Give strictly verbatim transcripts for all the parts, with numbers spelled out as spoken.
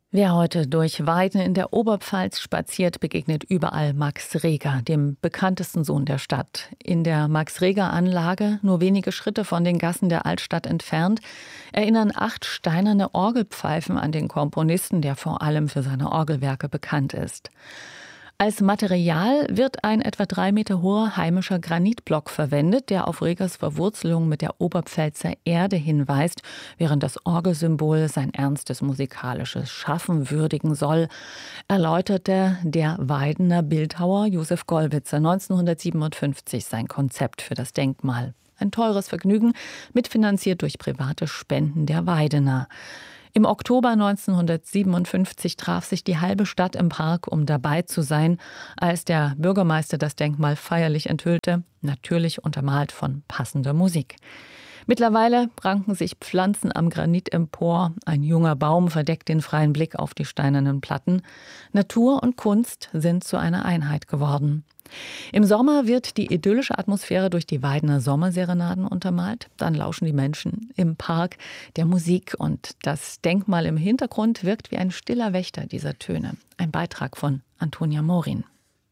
Wer heute durch Weiden in der Oberpfalz spaziert, begegnet überall Max Reger, dem bekanntesten Sohn der Stadt. In der Max-Reger-Anlage, nur wenige Schritte von den Gassen der Altstadt entfernt, erinnern acht steinerne Orgelpfeifen an den Komponisten, der vor allem für seine Orgelwerke bekannt ist. Als Material wird ein etwa drei Meter hoher heimischer Granitblock verwendet, der auf Regers Verwurzelung mit der Oberpfälzer Erde hinweist, während das Orgelsymbol sein ernstes musikalisches Schaffen würdigen soll, erläuterte der Weidener Bildhauer Josef Gollwitzer neunzehnhundertsiebenundfünfzig sein Konzept für das Denkmal. Ein teures Vergnügen, mitfinanziert durch private Spenden der Weidener. Im Oktober neunzehnhundertsiebenundfünfzig traf sich die halbe Stadt im Park, um dabei zu sein, als der Bürgermeister das Denkmal feierlich enthüllte, natürlich untermalt von passender Musik. Mittlerweile ranken sich Pflanzen am Granit empor, ein junger Baum verdeckt den freien Blick auf die steinernen Platten. Natur und Kunst sind zu einer Einheit geworden. Im Sommer wird die idyllische Atmosphäre durch die Weidener Sommerserenaden untermalt. Dann lauschen die Menschen im Park der Musik und das Denkmal im Hintergrund wirkt wie ein stiller Wächter dieser Töne. Ein Beitrag von Antonia Morin.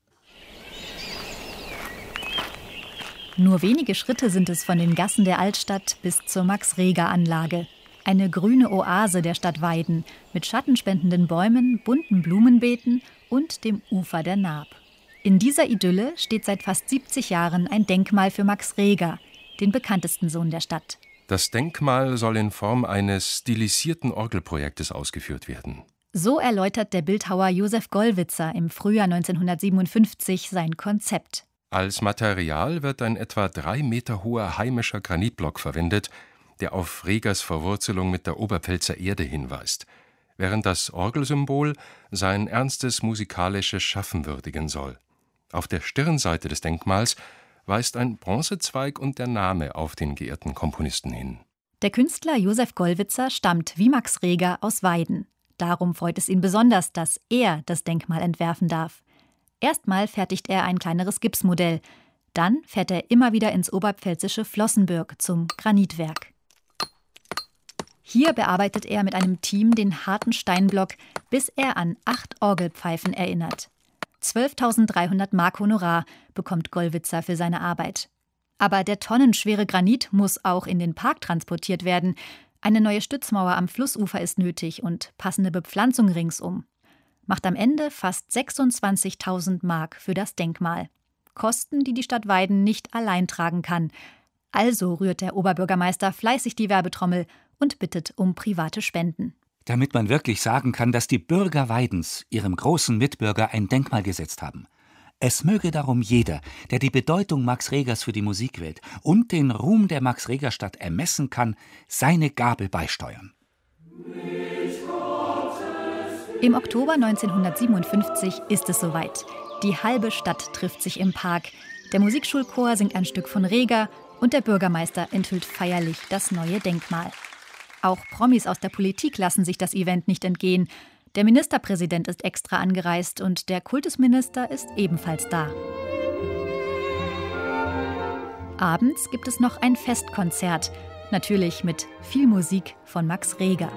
Nur wenige Schritte sind es von den Gassen der Altstadt bis zur Max-Reger-Anlage. Eine grüne Oase der Stadt Weiden mit schattenspendenden Bäumen, bunten Blumenbeeten und dem Ufer der Naab. In dieser Idylle steht seit fast siebzig Jahren ein Denkmal für Max Reger, den bekanntesten Sohn der Stadt. Das Denkmal soll in Form eines stilisierten Orgelprojektes ausgeführt werden. So erläutert der Bildhauer Josef Gollwitzer im Frühjahr neunzehnhundertsiebenundfünfzig sein Konzept. Als Material wird ein etwa drei Meter hoher heimischer Granitblock verwendet, der auf Regers Verwurzelung mit der Oberpfälzer Erde hinweist, während das Orgelsymbol sein ernstes musikalisches Schaffen würdigen soll. Auf der Stirnseite des Denkmals weist ein Bronzezweig und der Name auf den geehrten Komponisten hin. Der Künstler Josef Gollwitzer stammt wie Max Reger aus Weiden. Darum freut es ihn besonders, dass er das Denkmal entwerfen darf. Erstmal fertigt er ein kleineres Gipsmodell. Dann fährt er immer wieder ins oberpfälzische Flossenbürg zum Granitwerk. Hier bearbeitet er mit einem Team den harten Steinblock, bis er an acht Orgelpfeifen erinnert. zwölftausenddreihundert Mark Honorar bekommt Gollwitzer für seine Arbeit. Aber der tonnenschwere Granit muss auch in den Park transportiert werden. Eine neue Stützmauer am Flussufer ist nötig und passende Bepflanzung ringsum. Macht am Ende fast sechsundzwanzigtausend Mark für das Denkmal. Kosten, die die Stadt Weiden nicht allein tragen kann. Also rührt der Oberbürgermeister fleißig die Werbetrommel und bittet um private Spenden. Damit man wirklich sagen kann, dass die Bürger Weidens ihrem großen Mitbürger ein Denkmal gesetzt haben. Es möge darum jeder, der die Bedeutung Max Regers für die Musikwelt und den Ruhm der Max-Reger-Stadt ermessen kann, seine Gabe beisteuern. Im Oktober neunzehnhundertsiebenundfünfzig ist es soweit. Die halbe Stadt trifft sich im Park. Der Musikschulchor singt ein Stück von Reger und der Bürgermeister enthüllt feierlich das neue Denkmal. Auch Promis aus der Politik lassen sich das Event nicht entgehen. Der Ministerpräsident ist extra angereist und der Kultusminister ist ebenfalls da. Abends gibt es noch ein Festkonzert, natürlich mit viel Musik von Max Reger.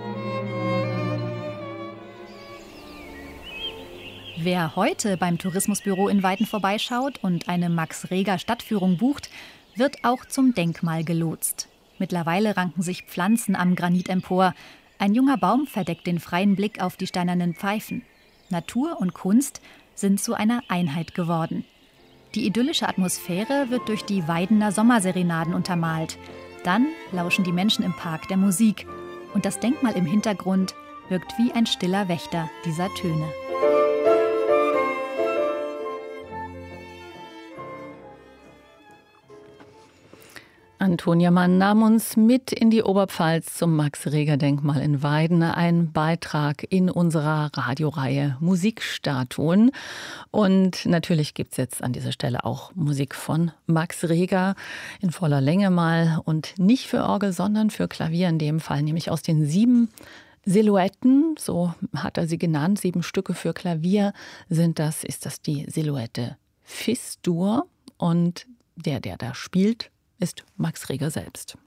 Wer heute beim Tourismusbüro in Weiden vorbeischaut und eine Max-Reger-Stadtführung bucht, wird auch zum Denkmal gelotst. Mittlerweile ranken sich Pflanzen am Granit empor. Ein junger Baum verdeckt den freien Blick auf die steinernen Pfeifen. Natur und Kunst sind zu einer Einheit geworden. Die idyllische Atmosphäre wird durch die Weidener Sommerserenaden untermalt. Dann lauschen die Menschen im Park der Musik. Und das Denkmal im Hintergrund wirkt wie ein stiller Wächter dieser Töne. Antonia Mann nahm uns mit in die Oberpfalz zum Max-Reger-Denkmal in Weiden. Ein Beitrag in unserer Radioreihe Musikstatuen. Und natürlich gibt es jetzt an dieser Stelle auch Musik von Max Reger in voller Länge mal. Und nicht für Orgel, sondern für Klavier in dem Fall, nämlich aus den sieben Silhouetten, so hat er sie genannt, sieben Stücke für Klavier sind das, ist das die Silhouette Fis-Dur. Und der, der da spielt, ist Max Reger selbst.